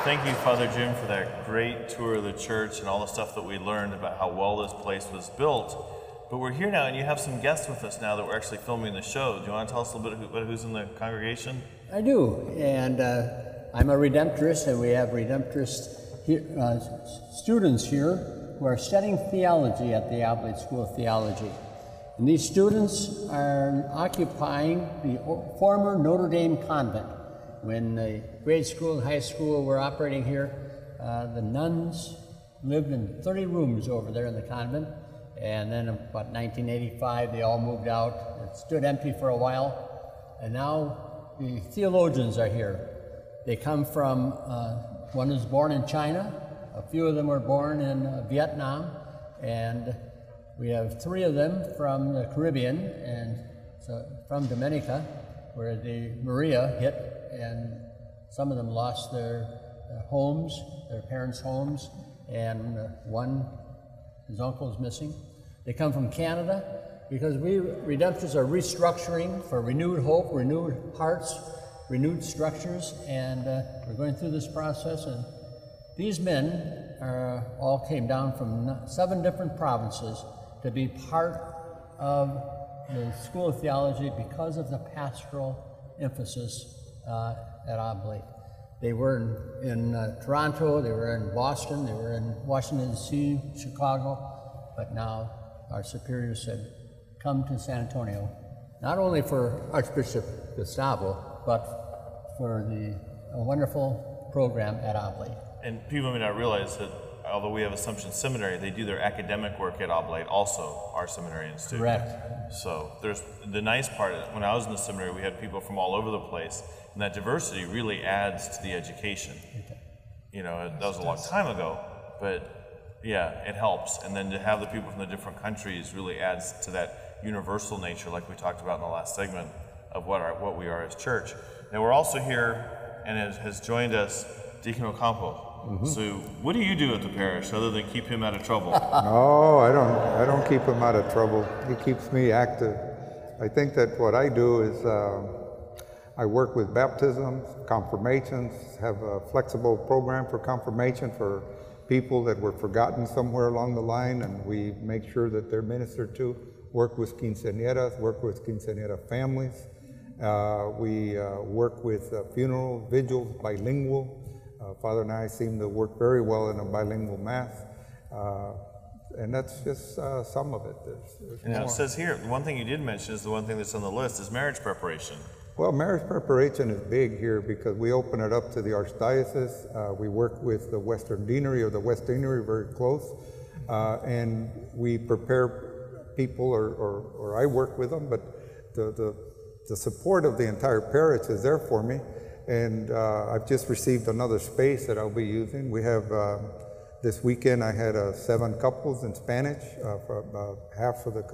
thank you, Father Jim, for that great tour of the church and all the stuff that we learned about how well this place was built. But we're here now, and you have some guests with us now that we're actually filming the show. Do you want to tell us a little bit about who's in the congregation? I do, and I'm a Redemptorist, and we have Redemptorist students here who are studying theology at the Oblate School of Theology. And these students are occupying the former Notre Dame convent. When the grade school and high school were operating here, the nuns lived in 30 rooms over there in the convent. And then about 1985, they all moved out. It stood empty for a while. And now the theologians are here. They come from, one was born in China, a few of them were born in Vietnam, and we have 3 of them from the Caribbean, and so from Dominica, where the Maria hit, and some of them lost their homes, their parents' homes, and one, his uncle's missing. They come from Canada because we Redemptorists are restructuring for renewed hope, renewed hearts, renewed structures, and we're going through this process. And these men all came down from 7 different provinces to be part of the School of Theology because of the pastoral emphasis at Oblate. They were in Toronto, they were in Boston, they were in Washington, D.C., Chicago, but now our superiors said, come to San Antonio, not only for Archbishop Gustavo, but for the wonderful program at Oblate. And people may not realize that although we have Assumption Seminary, they do their academic work at Oblate, also our seminarians too. Correct. So there's the nice part, when I was in the seminary, we had people from all over the place, and that diversity really adds to the education. Okay. You know, that was a long time ago, but yeah, it helps. And then to have the people from the different countries really adds to that universal nature, like we talked about in the last segment, of what we are as church. Now we're also here, and has joined us Deacon Ocampo. Mm-hmm. So what do you do at the parish other than keep him out of trouble? No, I don't keep him out of trouble. He keeps me active. I think that what I do is I work with baptisms, confirmations, have a flexible program for confirmation for people that were forgotten somewhere along the line, and we make sure that they're ministered to. Work with quinceañeras, work with quinceañera families. We work with funeral vigils, bilingual. Father and I seem to work very well in a bilingual mass, and that's just some of it. There's it says here, one thing you did mention is the one thing that's on the list is marriage preparation. Well, marriage preparation is big here because we open it up to the Archdiocese. We work with the Western Deanery or the West Deanery very close, and we prepare people, or I work with them, but the support of the entire parish is there for me. And I've just received another space that I'll be using. We have, this weekend I had 7 couples in Spanish, for half of the